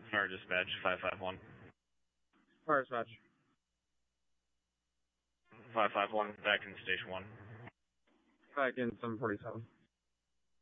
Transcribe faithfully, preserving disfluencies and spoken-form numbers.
Fire dispatch, five five one. Fire dispatch. five five one, back in station one. Back in seven forty-seven.